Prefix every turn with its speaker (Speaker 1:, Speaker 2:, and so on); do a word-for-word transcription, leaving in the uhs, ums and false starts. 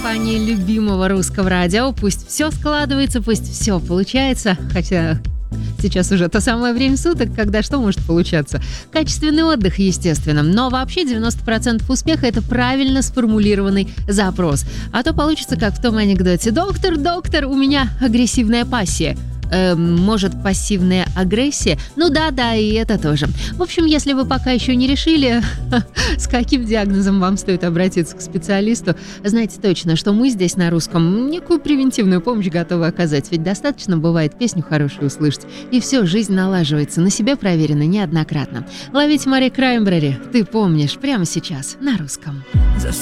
Speaker 1: компании любимого русского радио. Пусть все складывается, пусть все получается, хотя сейчас уже то самое время суток, когда что может получаться? Качественный отдых, естественно. Но вообще девяносто процентов успеха – это правильно сформулированный запрос. А то получится, как в том анекдоте: «Доктор, доктор, у меня агрессивная пассия». Э, может, пассивная агрессия? Ну да-да, и это тоже. В общем, если вы пока еще не решили, с каким диагнозом вам стоит обратиться к специалисту, знайте точно, что мы здесь на русском некую превентивную помощь готовы оказать. Ведь достаточно бывает песню хорошую услышать, и все, жизнь налаживается. На себе проверено неоднократно. Ловите Мари Краймбрери, ты помнишь, прямо сейчас на русском.